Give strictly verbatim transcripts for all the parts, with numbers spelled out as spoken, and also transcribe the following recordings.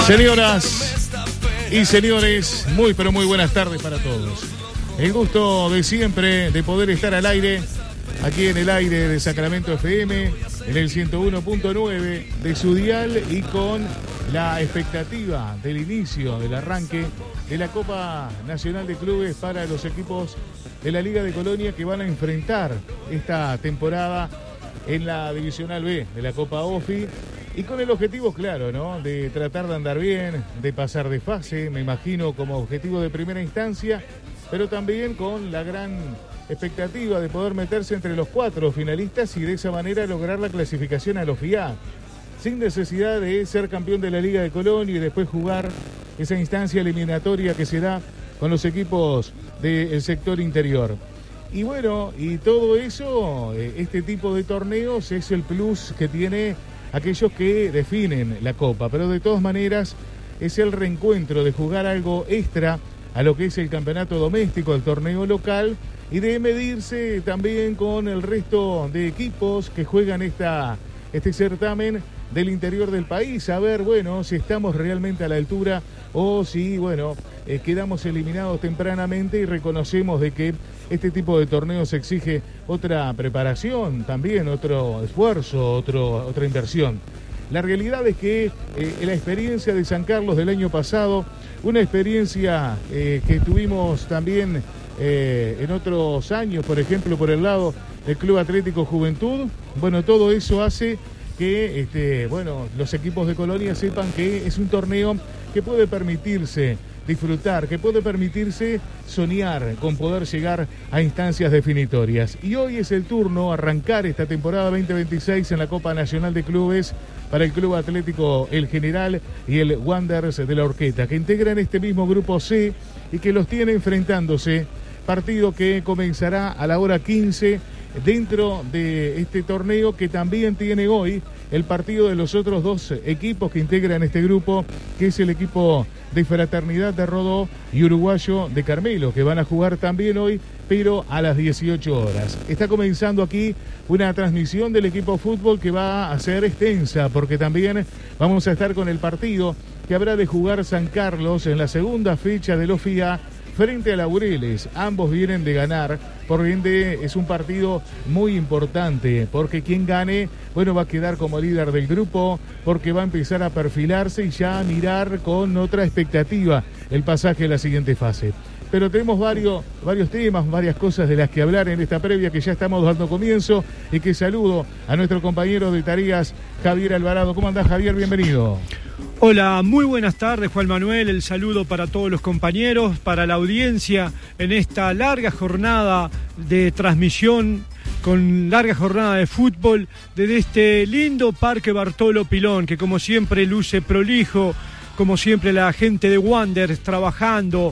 Señoras y señores, muy pero muy buenas tardes para todos. El gusto de siempre de poder estar al aire, aquí en el aire de Sacramento F M, en el ciento uno punto nueve de su dial y con la expectativa del inicio, del arranque de la Copa Nacional de Clubes para los equipos de la Liga de Colonia que van a enfrentar esta temporada en la Divisional B de la Copa OFI. Y con el objetivo claro, ¿no? De tratar de andar bien, de pasar de fase, me imagino como objetivo de primera instancia, pero también con la gran expectativa de poder meterse entre los cuatro finalistas y de esa manera lograr la clasificación a los F I A, sin necesidad de ser campeón de la Liga de Colonia y después jugar esa instancia eliminatoria que se da con los equipos del sector interior. Y bueno, y todo eso, este tipo de torneos es el plus que tiene aquellos que definen la Copa, pero de todas maneras es el reencuentro de jugar algo extra a lo que es el campeonato doméstico, el torneo local, y de medirse también con el resto de equipos que juegan esta, este certamen del interior del país, a ver, bueno, si estamos realmente a la altura o si, bueno, eh, quedamos eliminados tempranamente y reconocemos de que este tipo de torneos exige otra preparación, también otro esfuerzo, otro, otra inversión. La realidad es que eh, la experiencia de San Carlos del año pasado, una experiencia eh, que tuvimos también eh, en otros años, por ejemplo, por el lado del Club Atlético Juventud, bueno, todo eso hace que este, bueno, los equipos de Colonia sepan que es un torneo que puede permitirse disfrutar, que puede permitirse soñar con poder llegar a instancias definitorias. Y hoy es el turno, arrancar esta temporada veinte veintiséis en la Copa Nacional de Clubes para el Club Atlético El General y el Wanderers de la Horqueta, que integran este mismo grupo C y que los tiene enfrentándose, partido que comenzará a la hora quince dentro de este torneo que también tiene hoy el partido de los otros dos equipos que integran este grupo, que es el equipo de Fraternidad de Rodó y Uruguayo de Carmelo, que van a jugar también hoy, pero a las dieciocho horas. Está comenzando aquí una transmisión del equipo fútbol que va a ser extensa, porque también vamos a estar con el partido que habrá de jugar San Carlos en la segunda fecha del O F I A frente a Laureles. Ambos vienen de ganar, por ende es un partido muy importante, porque quien gane, bueno, va a quedar como líder del grupo, porque va a empezar a perfilarse y ya a mirar con otra expectativa el pasaje a la siguiente fase. Pero tenemos varios, varios temas, varias cosas de las que hablar en esta previa que ya estamos dando comienzo y que saludo a nuestro compañero de tareas, Javier Alvarado. ¿Cómo andás, Javier? Bienvenido. Hola, muy buenas tardes, Juan Manuel. El saludo para todos los compañeros, para la audiencia en esta larga jornada de transmisión, con larga jornada de fútbol desde este lindo Parque Bartolo Pilón, que como siempre luce prolijo, como siempre la gente de Wanderers trabajando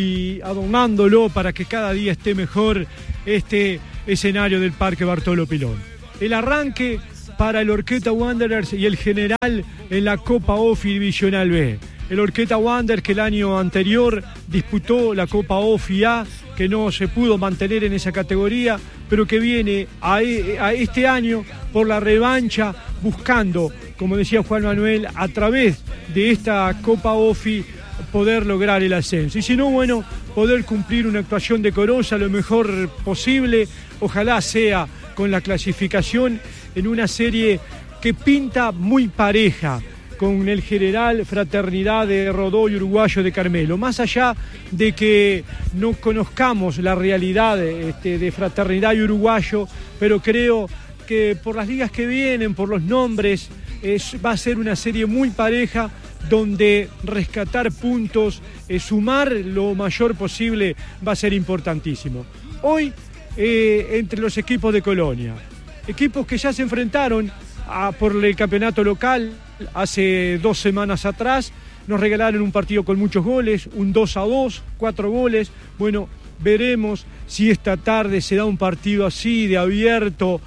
y adornándolo para que cada día esté mejor este escenario del Parque Bartolo Pilón. El arranque para el Horqueta Wanderers y el General en la Copa OFI Divisional B. El Horqueta Wanderers, que el año anterior disputó la Copa OFI A, que no se pudo mantener en esa categoría, pero que viene a, a este año por la revancha, buscando, como decía Juan Manuel, a través de esta Copa OFI poder lograr el ascenso. Y si no, bueno, poder cumplir una actuación decorosa lo mejor posible, ojalá sea con la clasificación en una serie que pinta muy pareja con el General Fraternidad de Rodó y Uruguayo de Carmelo. Más allá de que no conozcamos la realidad este, de Fraternidad y Uruguayo, pero creo que por las ligas que vienen, por los nombres, es, va a ser una serie muy pareja donde rescatar puntos, eh, sumar lo mayor posible va a ser importantísimo. Hoy, eh, entre los equipos de Colonia, equipos que ya se enfrentaron a, por el campeonato local hace dos semanas atrás, nos regalaron un partido con muchos goles, un dos a dos, cuatro goles. Bueno, veremos si esta tarde se da un partido así de abierto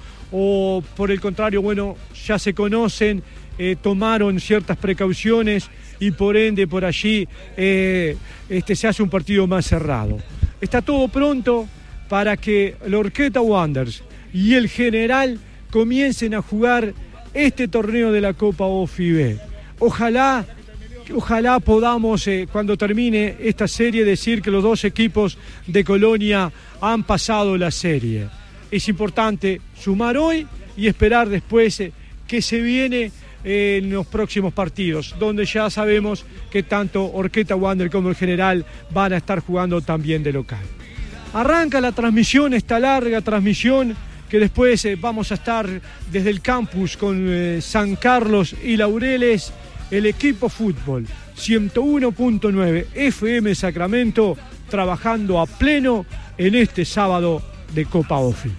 o por el contrario, bueno, ya se conocen, eh, tomaron ciertas precauciones y por ende por allí eh, este, se hace un partido más cerrado. Está todo pronto para que el Horqueta Wanderers y el General comiencen a jugar este torneo de la Copa OFI B. Ojalá ojalá podamos, eh, cuando termine esta serie, decir que los dos equipos de Colonia han pasado la serie. Es importante sumar hoy y esperar después eh, que se viene eh, en los próximos partidos, donde ya sabemos que tanto Horqueta Wander como el General van a estar jugando también de local. Arranca la transmisión, esta larga transmisión, que después eh, vamos a estar desde el campus con eh, San Carlos y Laureles, el equipo fútbol ciento uno punto nueve F M Sacramento, trabajando a pleno en este sábado de Copa Ofi.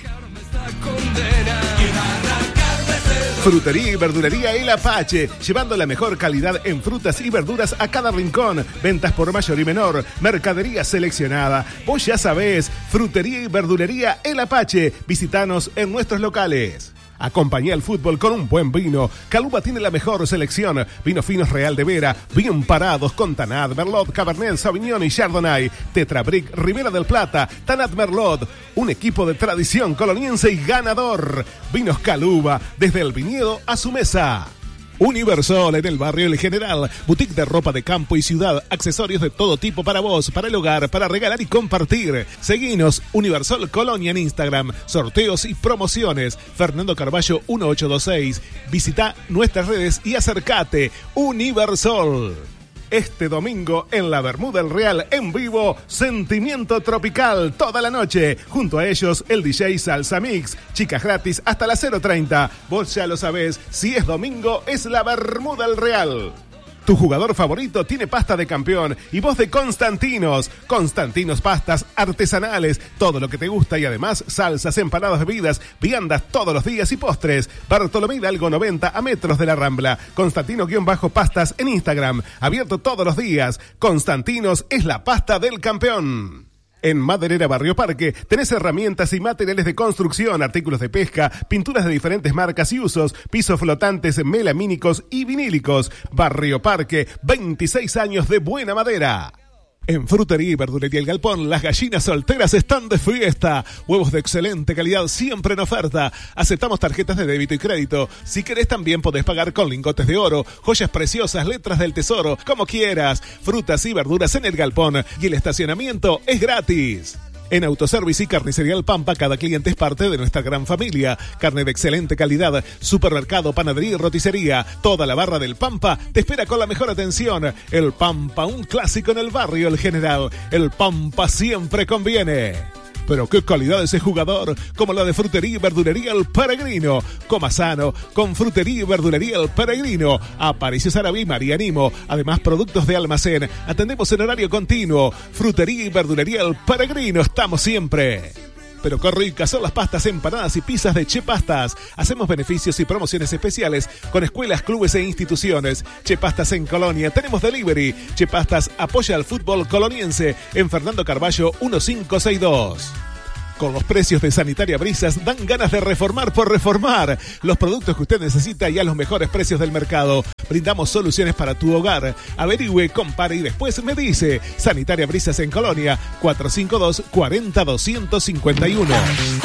Frutería y verdulería El Apache, llevando la mejor calidad en frutas y verduras a cada rincón. Ventas por mayor y menor, mercadería seleccionada. Vos ya sabés, Frutería y verdulería El Apache. Visítanos en nuestros locales. Acompañá el fútbol con un buen vino. Caluba tiene la mejor selección. Vinos finos Real de Vera, bien parados con Tanat, Merlot, Cabernet, Sauvignon y Chardonnay. Tetrabric, Ribera del Plata, Tanat Merlot. Un equipo de tradición coloniense y ganador. Vinos Caluba, desde el viñedo a su mesa. Universal en el barrio El General, boutique de ropa de campo y ciudad, accesorios de todo tipo para vos, para el hogar, para regalar y compartir. Seguinos, Universal Colonia en Instagram, sorteos y promociones. Fernando Carballo mil ochocientos veintiséis. Visita nuestras redes y acércate. Universal. Este domingo en la Bermuda El Real en vivo, Sentimiento Tropical toda la noche. Junto a ellos el D J Salsa Mix. Chicas gratis hasta las cero treinta. Vos ya lo sabés, si es domingo es la Bermuda El Real. Tu jugador favorito tiene pasta de campeón y vos de Constantinos. Constantinos pastas artesanales, todo lo que te gusta y además salsas, empanadas, bebidas, viandas todos los días y postres. Bartolomé Hidalgo noventa a metros de la Rambla. Constantino-pastas en Instagram, abierto todos los días. Constantinos es la pasta del campeón. En Maderera Barrio Parque tenés herramientas y materiales de construcción, artículos de pesca, pinturas de diferentes marcas y usos, pisos flotantes melamínicos y vinílicos. Barrio Parque, veintiséis años de buena madera. En Frutería y Verdulería El Galpón, las gallinas solteras están de fiesta. Huevos de excelente calidad siempre en oferta. Aceptamos tarjetas de débito y crédito. Si querés también podés pagar con lingotes de oro, joyas preciosas, letras del tesoro, como quieras. Frutas y verduras en El Galpón y el estacionamiento es gratis. En Autoservice y Carnicería El Pampa, cada cliente es parte de nuestra gran familia. Carne de excelente calidad, supermercado, panadería y roticería. Toda la barra del Pampa te espera con la mejor atención. El Pampa, un clásico en el barrio El General. El Pampa siempre conviene. Pero qué calidad ese jugador, como la de Frutería y Verdulería El Peregrino. Coma sano con Frutería y Verdulería El Peregrino. Aparicio Sarabí, María Nimo. Además, productos de almacén. Atendemos en horario continuo. Frutería y Verdulería El Peregrino. Estamos siempre. Pero qué ricas son las pastas, empanadas y pizzas de Che Pastas. Hacemos beneficios y promociones especiales con escuelas, clubes e instituciones. Che Pastas en Colonia, tenemos delivery. Che Pastas apoya al fútbol coloniense en Fernando Carballo mil quinientos sesenta y dos. Con los precios de Sanitaria Brisas dan ganas de reformar por reformar. Los productos que usted necesita y a los mejores precios del mercado. Brindamos soluciones para tu hogar. Averigüe, compare y después me dice. Sanitaria Brisas en Colonia, cuatro cinco dos, cuatro cero, dos cinco uno.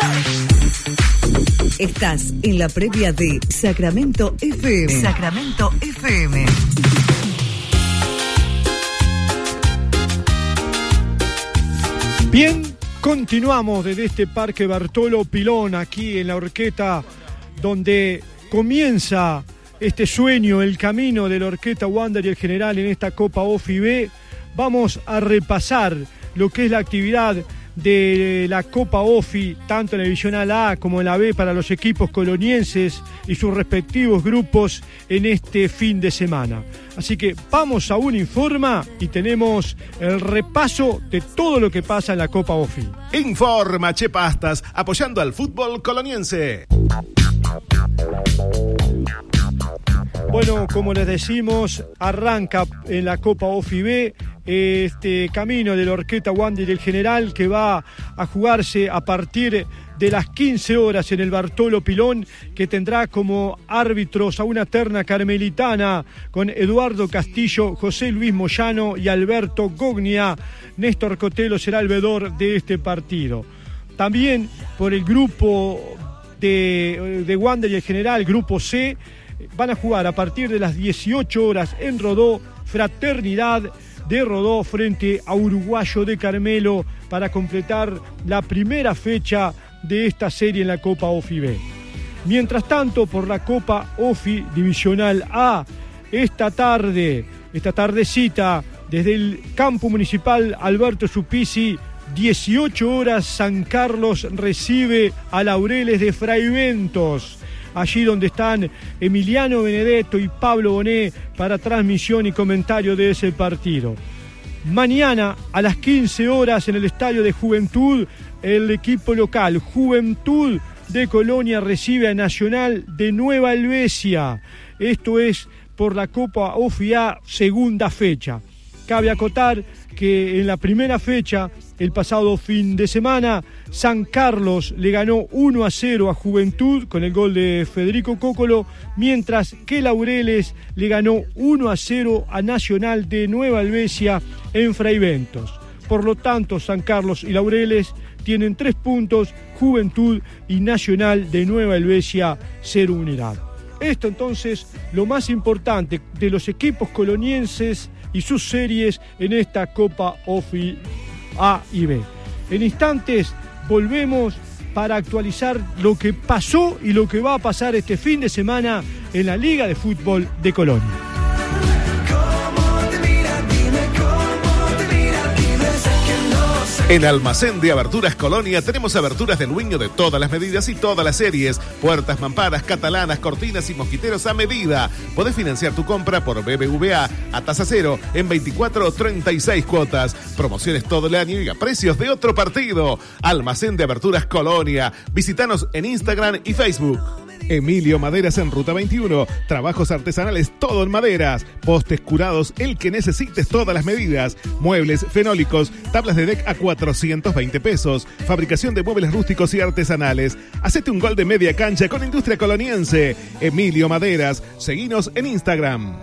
Estás en la previa de Sacramento F M. Sacramento F M. Bien, continuamos desde este Parque Bartolo Pilón, aquí en la Horqueta, donde comienza este sueño, el camino de la Horqueta Wander y el General en esta Copa Ofi B. Vamos a repasar lo que es la actividad de la Copa Ofi, tanto en la Divisional A como en la B, para los equipos colonienses y sus respectivos grupos en este fin de semana. Así que vamos a un Informa y tenemos el repaso de todo lo que pasa en la Copa Ofi. Informa Che Pastas, apoyando al fútbol coloniense. Bueno, como les decimos, arranca en la Copa Ofi B este camino de la Horqueta Wander y el General, que va a jugarse a partir de las quince horas en el Bartolo Pilón, que tendrá como árbitros a una terna carmelitana con Eduardo Castillo, José Luis Moyano y Alberto Gognia. Néstor Cotelo será el veedor de este partido. También por el grupo de, de Wander y el General, grupo C, van a jugar a partir de las dieciocho horas en Rodó Fraternidad de Rodó frente a Uruguayo de Carmelo para completar la primera fecha de esta serie en la Copa OFI B. Mientras tanto, por la Copa OFI Divisional A, esta tarde, esta tardecita, desde el campo municipal Alberto Supisi, dieciocho horas, San Carlos recibe a Laureles de Fraiventos, allí donde están Emiliano Benedetto y Pablo Bonet para transmisión y comentario de ese partido. Mañana a las quince horas en el Estadio de Juventud, el equipo local Juventud de Colonia recibe a Nacional de Nueva Helvecia. Esto es por la Copa OFI A segunda fecha. Cabe acotar que en la primera fecha, el pasado fin de semana, San Carlos le ganó uno a cero a Juventud con el gol de Federico Cócolo, mientras que Laureles le ganó uno a cero a Nacional de Nueva Helvecia en Fraiventos. Por lo tanto, San Carlos y Laureles tienen tres puntos, Juventud y Nacional de Nueva Helvecia cero unidad. Esto entonces, lo más importante de los equipos colonienses y sus series en esta Copa OFI A y B. En instantes volvemos para actualizar lo que pasó y lo que va a pasar este fin de semana en la Liga de Fútbol de Colonia. En Almacén de Aberturas Colonia tenemos aberturas del Dueño de todas las medidas y todas las series. Puertas, mamparas, catalanas, cortinas y mosquiteros a medida. Podés financiar tu compra por B B V A a tasa cero en veinticuatro o treinta y seis cuotas. Promociones todo el año y a precios de otro partido. Almacén de Aberturas Colonia. Visítanos en Instagram y Facebook. Emilio Maderas en Ruta veintiuno. Trabajos artesanales todo en maderas. Postes curados, el que necesites, todas las medidas. Muebles fenólicos, tablas de deck a cuatrocientos veinte pesos. Fabricación de muebles rústicos y artesanales. Hacete un gol de media cancha con Industria Coloniense. Emilio Maderas. Seguinos en Instagram.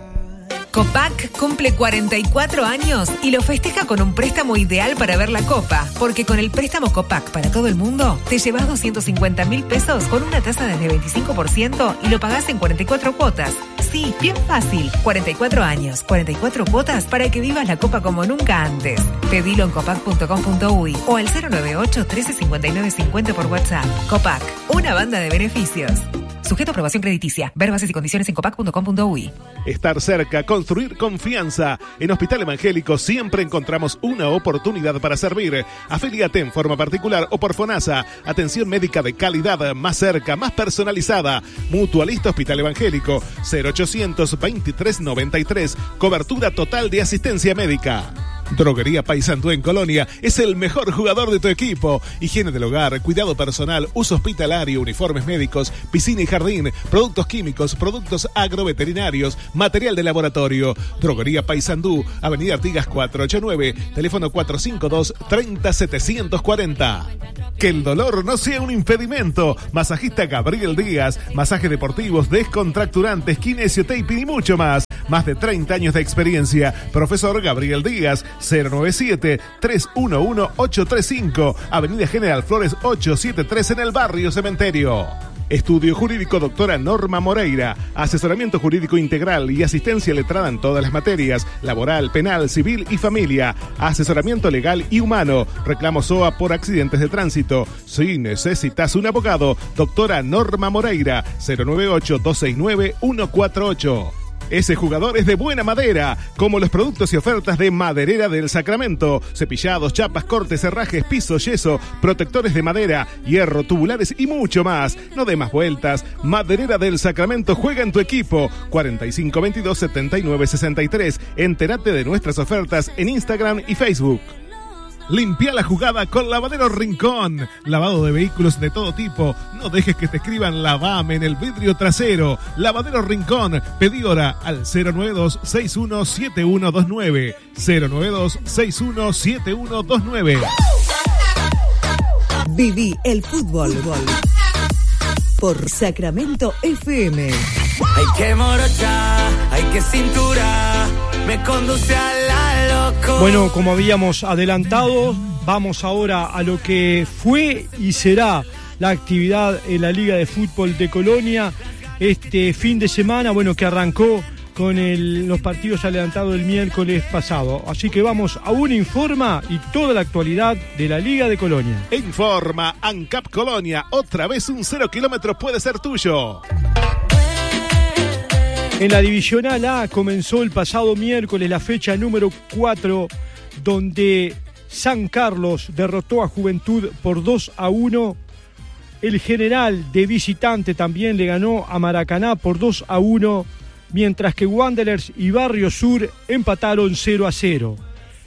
Copac cumple cuarenta y cuatro años y lo festeja con un préstamo ideal para ver la Copa, porque con el préstamo Copac para todo el mundo te llevas doscientos cincuenta mil pesos con una tasa desde veinticinco por ciento y lo pagás en cuarenta y cuatro cuotas. Sí, bien fácil. cuarenta y cuatro años, cuarenta y cuatro cuotas para que vivas la Copa como nunca antes. Pedilo en copac punto com punto uy o al cero nueve ocho, trece, cincuenta y nueve, cincuenta por WhatsApp. Copac, una banda de beneficios. Sujeto a aprobación crediticia. Ver bases y condiciones en copac punto com punto uy. Estar cerca, construir confianza. En Hospital Evangélico siempre encontramos una oportunidad para servir. Afíliate en forma particular o por FONASA. Atención médica de calidad, más cerca, más personalizada. Mutualista Hospital Evangélico. cero ochocientos, veintitrés noventa y tres. Cobertura total de asistencia médica. Droguería Paysandú en Colonia es el mejor jugador de tu equipo. Higiene del hogar, cuidado personal, uso hospitalario, uniformes médicos, piscina y jardín, productos químicos, productos agroveterinarios, material de laboratorio. Droguería Paysandú, Avenida Artigas cuatrocientos ochenta y nueve, teléfono cuatro cinco dos, treinta, setecientos cuarenta. Que el dolor no sea un impedimento. Masajista Gabriel Díaz, masajes deportivos, descontracturantes, kinesiotaping y mucho más. Más de treinta años de experiencia. Profesor Gabriel Díaz, cero noventa y siete, tres uno uno, ocho tres cinco, Avenida General Flores ochocientos setenta y tres en el barrio Cementerio. Estudio Jurídico Doctora Norma Moreira, asesoramiento jurídico integral y asistencia letrada en todas las materias, laboral, penal, civil y familia, asesoramiento legal y humano, reclamo S O A por accidentes de tránsito. Si necesitas un abogado, Doctora Norma Moreira, cero nueve ocho, dos seis nueve, uno cuatro ocho. Ese jugador es de buena madera, como los productos y ofertas de Maderera del Sacramento. Cepillados, chapas, cortes, herrajes, piso, yeso, protectores de madera, hierro, tubulares y mucho más. No dé más vueltas. Maderera del Sacramento juega en tu equipo. cuarenta y cinco, veintidós, setenta y nueve, sesenta y tres. Entérate de nuestras ofertas en Instagram y Facebook. Limpia la jugada con Lavadero Rincón. Lavado de vehículos de todo tipo. No dejes que te escriban lavame en el vidrio trasero. Lavadero Rincón. Pedí hora al cero nueve dos, seis uno siete uno dos nueve. cero nueve dos, seis uno siete uno dos nueve. Viví el fútbol. Por Sacramento F M. Hay que morocha, hay que cintura. Me conduce a la locura. Bueno, como habíamos adelantado, vamos ahora a lo que fue y será la actividad en la Liga de Fútbol de Colonia este fin de semana, bueno, que arrancó con el, los partidos adelantados del miércoles pasado. Así que vamos a un Informa y toda la actualidad de la Liga de Colonia. Informa, ANCAP Colonia, otra vez un cero kilómetros puede ser tuyo. En la Divisional A comenzó el pasado miércoles la fecha número cuatro, donde San Carlos derrotó a Juventud por dos a uno. El General de visitante también le ganó a Maracaná por dos a uno, mientras que Wanderers y Barrio Sur empataron cero a cero.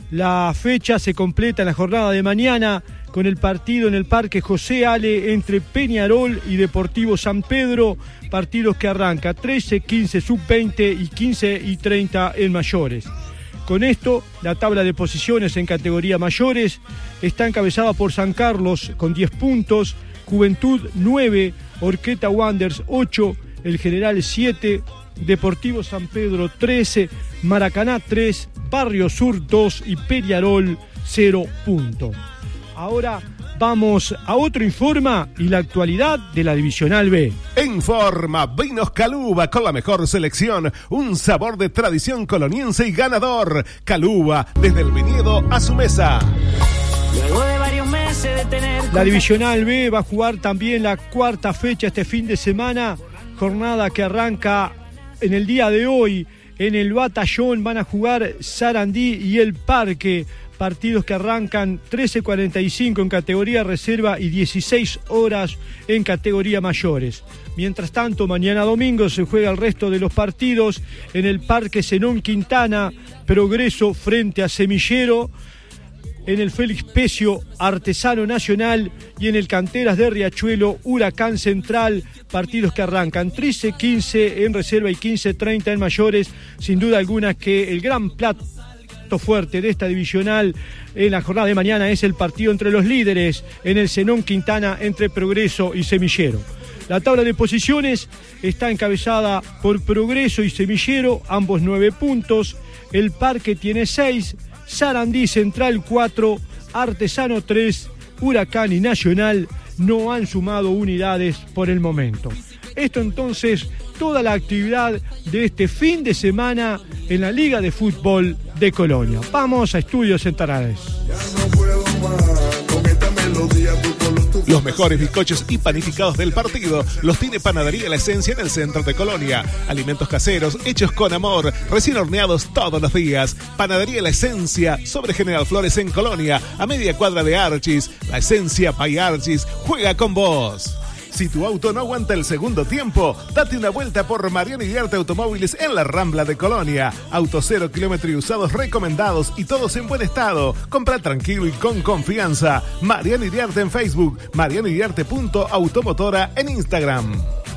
La fecha se completa en la jornada de mañana con el partido en el Parque José Ale entre Peñarol y Deportivo San Pedro, partidos que arranca trece, quince sub veinte y quince y treinta en mayores. Con esto, la tabla de posiciones en categoría mayores está encabezada por San Carlos con diez puntos, Juventud nueve, Horqueta Wanderers ocho, el General siete, Deportivo San Pedro trece, Maracaná tres, Barrio Sur dos y Peñarol cero puntos. Ahora vamos a otro Informa y la actualidad de la Divisional B. Informa, Vinos Caluba con la mejor selección, un sabor de tradición coloniense y ganador. Caluba, desde el viñedo a su mesa. Luego de varios meses de tener... La Divisional B va a jugar también la cuarta fecha este fin de semana, jornada que arranca en el día de hoy. En el Batallón van a jugar Sarandí y El Parque, partidos que arrancan trece cuarenta y cinco en categoría reserva y dieciséis horas en categoría mayores. Mientras tanto, mañana domingo se juega el resto de los partidos en el Parque Zenón Quintana, Progreso frente a Semillero, en el Félix Pecio, Artesano Nacional, y en el Canteras de Riachuelo, Huracán Central, partidos que arrancan trece quince en reserva y quince treinta en mayores. Sin duda alguna que el gran plato fuerte de esta divisional en la jornada de mañana es el partido entre los líderes en el Zenón Quintana entre Progreso y Semillero. La tabla de posiciones está encabezada por Progreso y Semillero, ambos nueve puntos. El Parque tiene seis, Sarandí Central cuatro, Artesano tres, Huracán y Nacional no han sumado unidades por el momento. Esto entonces, toda la actividad de este fin de semana en la Liga de Fútbol de Colonia. Vamos a Estudios Centrales. Los mejores bizcochos y panificados del partido los tiene Panadería La Esencia en el centro de Colonia. Alimentos caseros hechos con amor, recién horneados todos los días. Panadería La Esencia, sobre General Flores en Colonia, a media cuadra de Archis. La Esencia by Archis juega con vos. Si tu auto no aguanta el segundo tiempo, date una vuelta por Mariano Iriarte Automóviles en la Rambla de Colonia. Autos cero kilómetros y usados recomendados y todos en buen estado. Compra tranquilo y con confianza. Mariano Iriarte en Facebook, mariano iriarte punto automotora en Instagram.